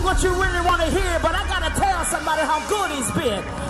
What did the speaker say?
what you really want to hear, but I gotta tell somebody how good he's been.